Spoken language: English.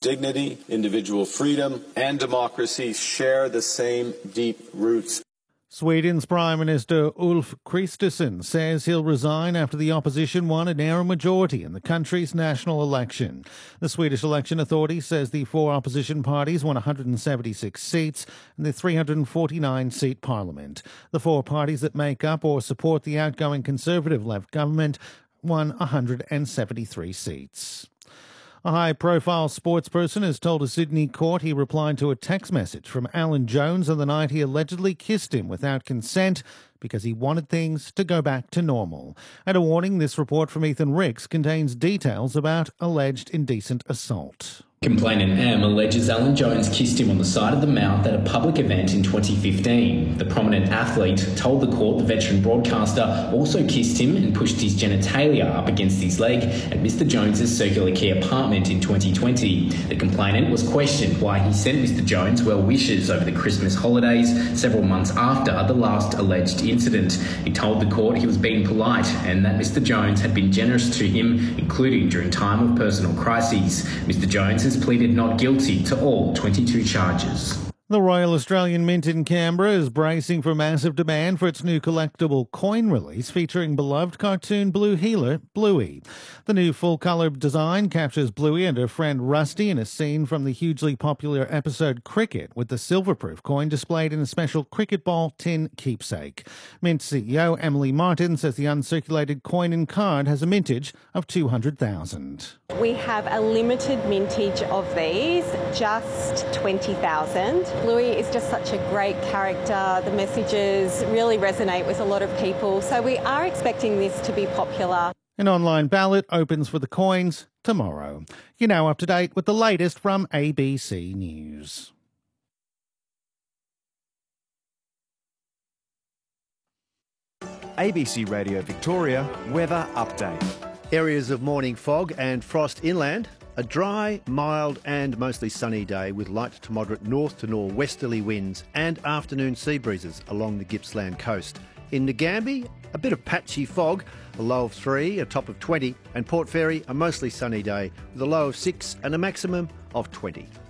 dignity, individual freedom, and democracy share the same deep roots. Sweden's Prime Minister Ulf Kristersson says he'll resign after the opposition won a narrow majority in the country's national election. The Swedish Election Authority says the four opposition parties won 176 seats in the 349-seat parliament. The four parties that make up or support the outgoing Conservative left government won 173 seats. A high-profile sportsperson has told a Sydney court he replied to a text message from Alan Jones on the night he allegedly kissed him without consent because he wanted things to go back to normal. And a warning, this report from Ethan Ricks contains details about alleged indecent assault. Complainant M alleges Alan Jones kissed him on the side of the mouth at a public event in 2015. The prominent athlete told the court the veteran broadcaster also kissed him and pushed his genitalia up against his leg at Mr Jones's Circular Quay apartment in 2020. The complainant was questioned why he sent Mr Jones well wishes over the Christmas holidays several months after the last alleged incident. He told the court he was being polite and that Mr Jones had been generous to him, including during time of personal crises. Mr Jones has pleaded not guilty to all 22 charges. The Royal Australian Mint in Canberra is bracing for massive demand for its new collectible coin release featuring beloved cartoon blue heeler Bluey. The new full-colour design captures Bluey and her friend Rusty in a scene from the hugely popular episode Cricket, with the silver-proof coin displayed in a special cricket ball tin keepsake. Mint CEO Emily Martin says the uncirculated coin and card has a mintage of 200,000. We have a limited mintage of these, just 20,000. Bluey is just such a great character. The messages really resonate with a lot of people, so we are expecting this to be popular. An online ballot opens for the coins tomorrow. You're now up to date with the latest from ABC News. ABC Radio Victoria Weather Update. Areas of morning fog and frost inland. A dry, mild and mostly sunny day with light to moderate north to northwesterly winds and afternoon sea breezes along the Gippsland coast. In Ngambie, a bit of patchy fog, a low of 3, a top of 20, and Port Fairy, a mostly sunny day with a low of 6 and a maximum of 20.